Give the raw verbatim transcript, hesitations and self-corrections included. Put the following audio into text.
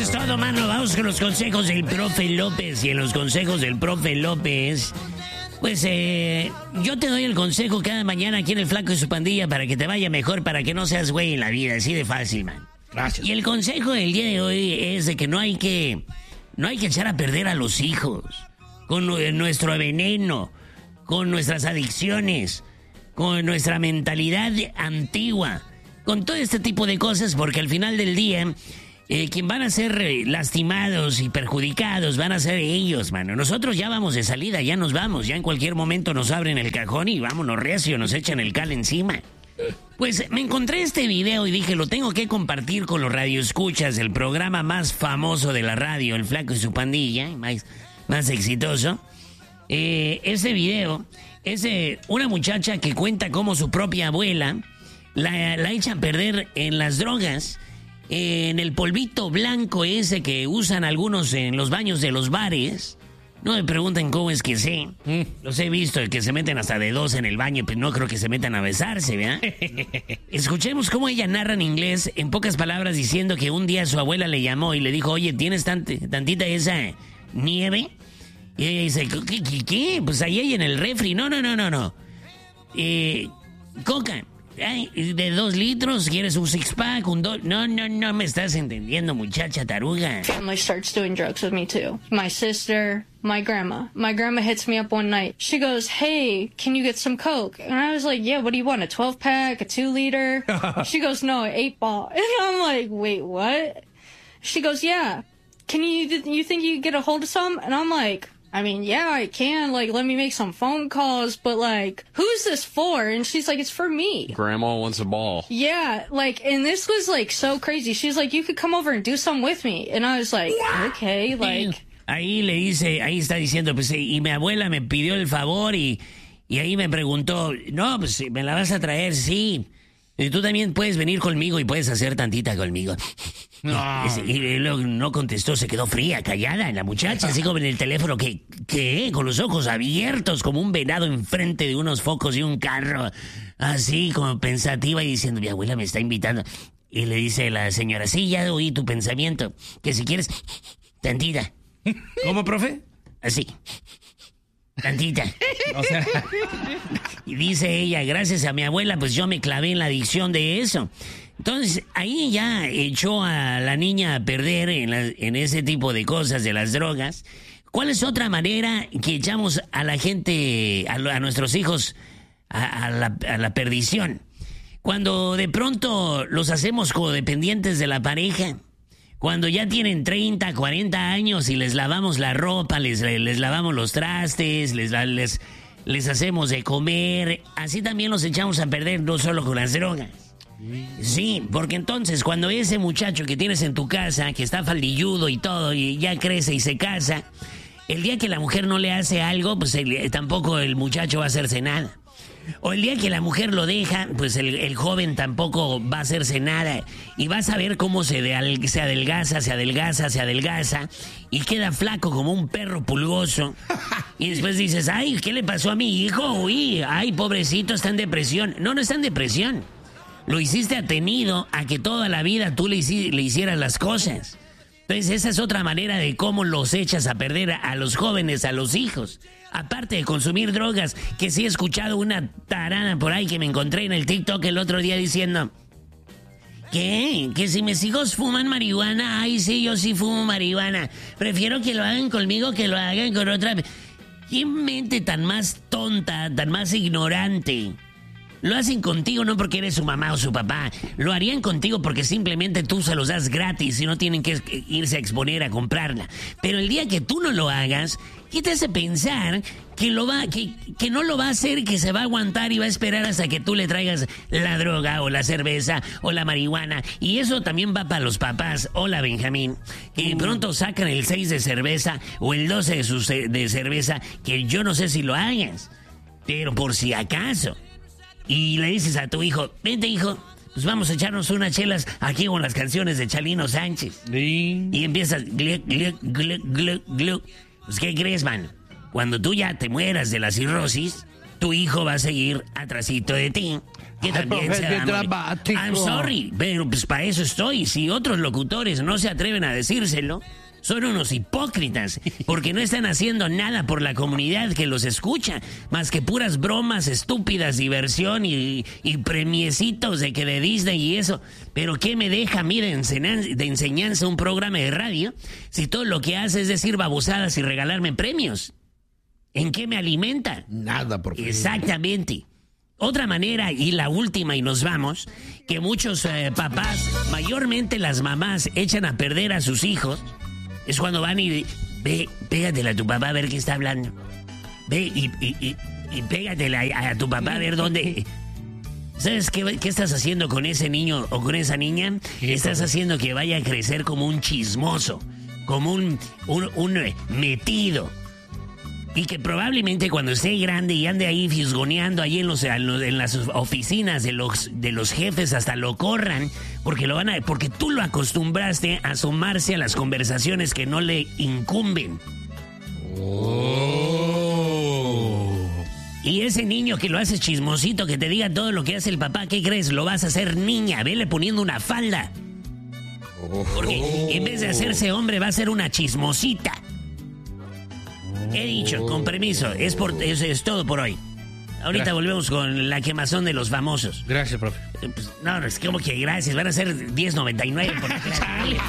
Eso es todo, mano. Vamos con los consejos del profe López. Y en los consejos del profe López, pues eh, yo te doy el consejo cada mañana aquí en El Flaco y su Pandilla para que te vaya mejor, para que no seas güey en la vida. Así de fácil, man. Gracias. Y el consejo del día de hoy es de que no hay que, no hay que echar a perder a los hijos con nuestro veneno, con nuestras adicciones, con nuestra mentalidad antigua, con todo este tipo de cosas, porque al final del día, eh, quien van a ser eh, lastimados y perjudicados van a ser ellos, mano. Nosotros ya vamos de salida, ya nos vamos, ya en cualquier momento nos abren el cajón y vámonos recio, nos echan el cal encima. Pues me encontré este video y dije, lo tengo que compartir con los radioescuchas del programa más famoso de la radio, El Flaco y su Pandilla, más, más exitoso. Eh, ese video es de una muchacha que cuenta cómo su propia abuela la, la echa a perder en las drogas, en el polvito blanco ese que usan algunos en los baños de los bares. No me pregunten cómo es que sé. Mm. Los he visto, que se meten hasta de dos en el baño, pero no creo que se metan a besarse, ¿verdad? Escuchemos cómo ella narra en inglés, en pocas palabras, diciendo que un día su abuela le llamó y le dijo, oye, ¿tienes tant tantita esa nieve? Y ella dice, ¿qué, qué, qué? Pues ahí hay en el refri. No, no, no, no, no. Eh, coca. Ay, de dos litros, ¿quieres un six-pack? Un do... No, no, no me estás entendiendo, muchacha taruga. Family starts doing drugs with me too. My sister, my grandma. My grandma hits me up one night. She goes, hey, can you get some Coke? And I was like, yeah, what do you want, a twelve-pack, a two-liter? She goes, no, an eight-ball. And I'm like, wait, what? She goes, yeah. Can you, you think you can get a hold of some? And I'm like... I mean, yeah, I can. Like, let me make some phone calls, but, like, who's this for? And she's like, it's for me. Grandma wants a ball. Yeah, like, and this was, like, so crazy. She's like, you could come over and do something with me. And I was like, okay, like... Ahí le dice, ahí está diciendo, pues, y mi abuela me pidió el favor y, y ahí me preguntó, no, pues, ¿me la vas a traer? Sí. Y tú también puedes venir conmigo y puedes hacer tantita conmigo. No. Y luego no contestó, se quedó fría, callada la muchacha, así como en el teléfono, que, que con los ojos abiertos como un venado enfrente de unos focos y un carro, así como pensativa y diciendo, mi abuela me está invitando. Y le dice la señora, sí, ya oí tu pensamiento, que si quieres, tantita. ¿Cómo, profe? Así. Tantita. O sea... Y dice ella, gracias a mi abuela, pues yo me clavé en la adicción de eso. Entonces, ahí ya echó a la niña a perder en, la, en ese tipo de cosas de las drogas. ¿Cuál es otra manera que echamos a la gente, a, a nuestros hijos, a, a, la, a la perdición? Cuando de pronto los hacemos codependientes de la pareja. Cuando ya tienen treinta, cuarenta años y les lavamos la ropa, les, les lavamos los trastes, les, les, les hacemos de comer, así también los echamos a perder, no solo con las drogas. Sí, porque entonces cuando ese muchacho que tienes en tu casa, que está faldilludo y todo, y ya crece y se casa, el día que la mujer no le hace algo, pues el, tampoco el muchacho va a hacerse nada. O el día que la mujer lo deja, pues el, el joven tampoco va a hacerse nada. Y vas a ver cómo se, de, se adelgaza, se adelgaza, se adelgaza. Y queda flaco como un perro pulgoso. Y después dices, ay, ¿qué le pasó a mi hijo? Uy, ay, pobrecito, está en depresión. No, no está en depresión. Lo hiciste atenido a que toda la vida tú le, hici, le hicieras las cosas. Entonces esa es otra manera de cómo los echas a perder a, a los jóvenes, a los hijos. Aparte de consumir drogas, que sí he escuchado una tarana por ahí que me encontré en el TikTok el otro día diciendo, ¿qué? Que si mis hijos fuman marihuana, ay sí, yo sí fumo marihuana. Prefiero que lo hagan conmigo que lo hagan con otra. ¿Qué mente tan más tonta, tan más ignorante? Lo hacen contigo no porque eres su mamá o su papá. Lo harían contigo porque simplemente tú se los das gratis y no tienen que irse a exponer a comprarla. Pero el día que tú no lo hagas, ¿qué te hace pensar que, lo va, que, que no lo va a hacer, que se va a aguantar y va a esperar hasta que tú le traigas la droga o la cerveza o la marihuana? Y eso también va para los papás. Hola, Benjamín. Que de pronto sacan el seis de cerveza o el doce de, su, de cerveza, que yo no sé si lo hagas. Pero por si acaso... Y le dices a tu hijo, vente hijo, pues vamos a echarnos unas chelas aquí con las canciones de Chalino Sánchez. Sí. Y empiezas, gluc, gluc, gluc, gluc, gluc. Pues ¿qué crees, mano? Cuando tú ya te mueras de la cirrosis, tu hijo va a seguir atrasito de ti. Que Ay, también profe, se qué va a morir. dramático. I'm sorry, pero pues para eso estoy. Si otros locutores no se atreven a decírselo, son unos hipócritas, porque no están haciendo nada por la comunidad que los escucha, más que puras bromas estúpidas, diversión y, y premiecitos de que de Disney y eso. Pero ¿qué me deja a mí de, enseñanza, de enseñanza un programa de radio si todo lo que hace es decir babosadas y regalarme premios? ¿En qué me alimenta? Nada, profe. Exactamente. Otra manera, y la última, y nos vamos, que muchos eh, papás, mayormente las mamás, echan a perder a sus hijos, es cuando van y... Ve, pégatela a tu papá a ver qué está hablando. Ve y, y, y, y pégatela a, a tu papá a ver dónde... ¿Sabes qué, qué estás haciendo con ese niño o con esa niña? Estás haciendo que vaya a crecer como un chismoso, como un, un, un metido. Y que probablemente cuando esté grande y ande ahí fisgoneando ahí en, los, en las oficinas de los, de los jefes hasta lo corran, porque lo van a, porque tú lo acostumbraste a asomarse a las conversaciones que no le incumben. Oh. Y ese niño que lo hace chismosito, que te diga todo lo que hace el papá, ¿qué crees? Lo vas a hacer niña, vele poniendo una falda. Porque en vez de hacerse hombre va a ser una chismosita. He dicho, con permiso, es, por, es, es todo por hoy. Ahorita gracias. Volvemos con la quemazón de los famosos. Gracias, profe. Pues, no, es como que gracias, van a ser diez noventa y nueve por la clase.